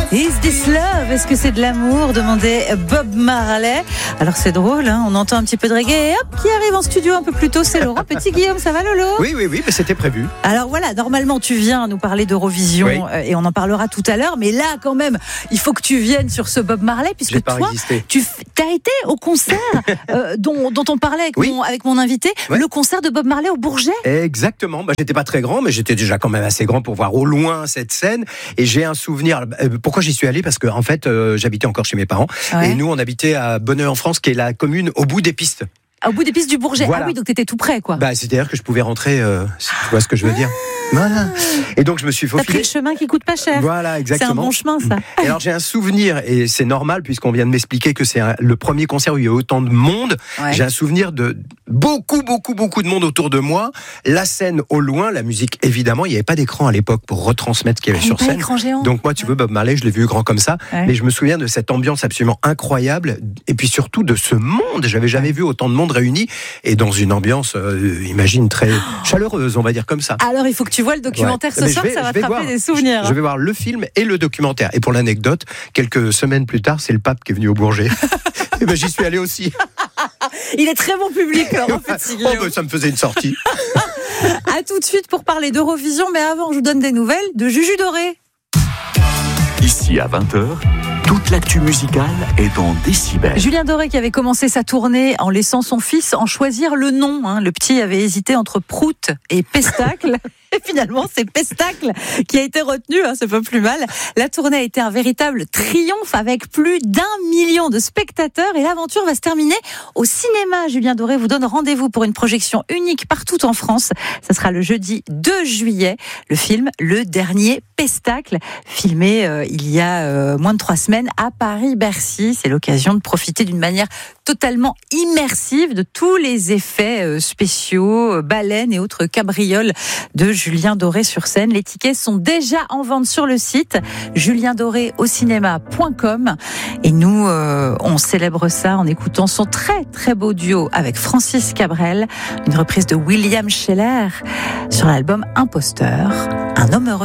Is this love? Est-ce que c'est de l'amour? Demandait Bob Marley. Alors c'est drôle, hein, on entend un petit peu de reggae et hop, qui arrive en studio un peu plus tôt, c'est Laurent Petit-Guillaume. Ça va, Lolo? Oui, mais c'était prévu. Alors voilà, normalement tu viens nous parler d'Eurovision, oui. Et on en parlera tout à l'heure, mais là quand même, il faut que tu viennes sur ce Bob Marley, puisque toi, tu as été au concert dont on parlait avec mon invité, le concert de Bob Marley au Bourget. Exactement, j'étais pas très grand, mais j'étais déjà quand même assez grand pour voir au loin cette scène, et j'ai un souvenir. Pourquoi j'y suis allé? Parce que en fait, j'habitais encore chez mes parents, et nous on habitait à Bonneuil en France, qui est la commune au bout des pistes. Au bout des pistes du Bourget. Voilà. Ah oui, donc t'étais tout près, quoi. C'est-à-dire que je pouvais rentrer, si tu vois ce que je veux dire. Voilà. Et donc je me suis faufilé. T'as pris le chemin qui coûte pas cher. Voilà, exactement. C'est un bon chemin, ça. Et alors j'ai un souvenir, et c'est normal puisqu'on vient de m'expliquer que c'est le premier concert où il y a autant de monde. Ouais. J'ai un souvenir de beaucoup de monde autour de moi. La scène au loin, la musique évidemment. Il n'y avait pas d'écran à l'époque pour retransmettre ce qu'il y avait sur scène. Écran géant. Donc moi, tu veux, Bob Marley, je l'ai vu grand comme ça. Ouais. Mais je me souviens de cette ambiance absolument incroyable. Et puis surtout de ce monde. J'avais jamais vu autant de monde réuni. Et dans une ambiance, imagine, très chaleureuse, on va dire comme ça. Alors, il faut que tu vois le documentaire ce soir, ça va te rappeler des souvenirs. Je vais voir le film et le documentaire. Et pour l'anecdote, quelques semaines plus tard, c'est le pape qui est venu au Bourget. Et j'y suis allé aussi. Il est très bon public, Laurent Petit-Guillaume. Ça me faisait une sortie. À tout de suite pour parler d'Eurovision, mais avant, je vous donne des nouvelles de Juju Doré. Ici à 20h. Toute l'actu musicale est dans Décibel. Julien Doré qui avait commencé sa tournée en laissant son fils en choisir le nom. Le petit avait hésité entre Prout et Pestacle. Et finalement, c'est Pestacle qui a été retenu, c'est pas plus mal. La tournée a été un véritable triomphe avec plus d'1 million de spectateurs et l'aventure va se terminer au cinéma. Julien Doré vous donne rendez-vous pour une projection unique partout en France. Ça sera le jeudi 2 juillet. Le film Le Dernier Pestacle, filmé il y a moins de 3 semaines à Paris-Bercy. C'est l'occasion de profiter d'une manière totalement immersive de tous les effets spéciaux, baleines et autres cabrioles de Julien Doré sur scène. Les tickets sont déjà en vente sur le site juliendoréaucinéma.com et nous, on célèbre ça en écoutant son très très beau duo avec Francis Cabrel, une reprise de William Scheller sur l'album Imposteur, un homme heureux.